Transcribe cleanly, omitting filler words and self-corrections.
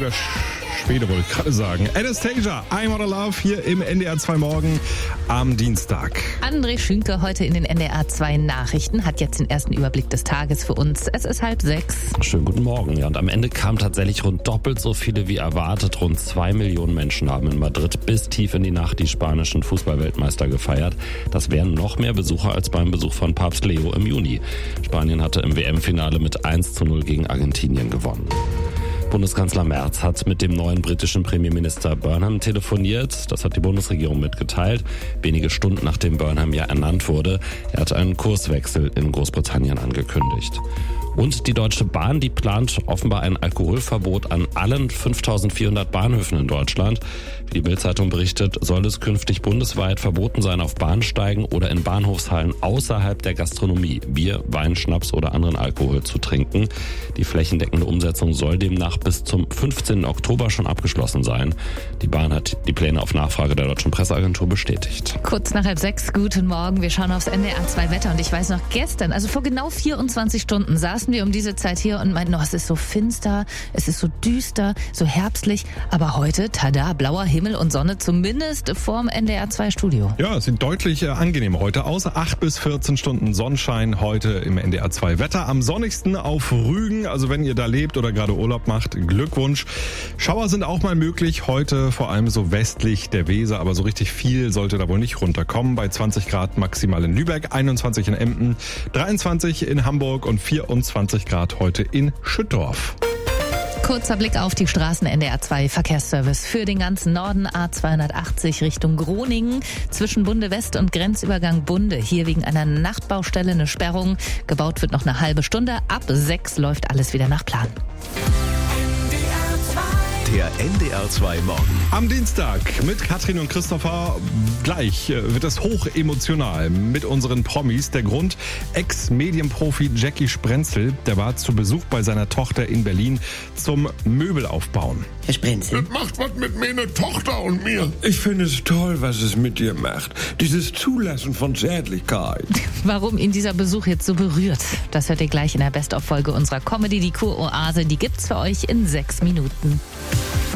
lieber Schwede, wollte ich gerade sagen. Anastasia, I'm What I Love hier im NDR 2 Morgen am Dienstag. André Schünke heute in den NDR 2 Nachrichten hat jetzt den ersten Überblick des Tages für uns. Es ist 5:30. Schönen guten Morgen. Ja, und am Ende kamen tatsächlich rund doppelt so viele wie erwartet. Rund 2 Millionen Menschen haben in Madrid bis tief in die Nacht die spanischen Fußballweltmeister gefeiert. Das wären noch mehr Besucher als beim Besuch von Papst Leo im Juni. Spanien hatte im WM-Finale mit 1:0 gegen Argentinien gewonnen. Bundeskanzler Merz hat mit dem neuen britischen Premierminister Burnham telefoniert. Das hat die Bundesregierung mitgeteilt. Wenige Stunden nachdem Burnham ja ernannt wurde. Er hat einen Kurswechsel in Großbritannien angekündigt. Und die Deutsche Bahn, die plant offenbar ein Alkoholverbot an allen 5.400 Bahnhöfen in Deutschland. Wie die Bild-Zeitung berichtet, soll es künftig bundesweit verboten sein, auf Bahnsteigen oder in Bahnhofshallen außerhalb der Gastronomie Bier, Wein, Schnaps oder anderen Alkohol zu trinken. Die flächendeckende Umsetzung soll demnach bis zum 15. Oktober schon abgeschlossen sein. Die Bahn hat die Pläne auf Nachfrage der Deutschen Presseagentur bestätigt. Kurz nach 5:30, guten Morgen. Wir schauen aufs NDR 2 Wetter und ich weiß noch, gestern, also vor genau 24 Stunden, saßen wir um diese Zeit hier und meinten, es ist so finster, es ist so düster, so herbstlich, aber heute, tada, blauer Himmel und Sonne, zumindest vorm NDR 2 Studio. Ja, es sieht deutlich angenehmer heute aus. 8 bis 14 Stunden Sonnenschein heute im NDR 2 Wetter. Am sonnigsten auf Rügen, also wenn ihr da lebt oder gerade Urlaub macht, Glückwunsch. Schauer sind auch mal möglich, heute vor allem so westlich der Weser, aber so richtig viel sollte da wohl nicht runterkommen. Bei 20 Grad maximal in Lübeck, 21 in Emden, 23 in Hamburg und 24 Grad heute in Schüttorf. Kurzer Blick auf die Straßen. NDR 2 Verkehrsservice für den ganzen Norden. A280 Richtung Groningen zwischen Bunde West und Grenzübergang Bunde. Hier wegen einer Nachtbaustelle eine Sperrung. Gebaut wird noch eine halbe Stunde. Ab 6 läuft alles wieder nach Plan. Der NDR 2 Morgen. Am Dienstag mit Katrin und Christopher. Gleich wird es hoch emotional mit unseren Promis. Der Grund, Ex-Medienprofi Jackie Sprenzel, der war zu Besuch bei seiner Tochter in Berlin zum Möbelaufbauen. Herr Sprenzel? Das macht was mit meiner Tochter und mir. Ich finde es toll, was es mit dir macht. Dieses Zulassen von Zärtlichkeit. Warum ihn dieser Besuch jetzt so berührt, das hört ihr gleich in der Best-of-Folge unserer Comedy, die Kuroase. Die gibt's für euch in 6 Minuten.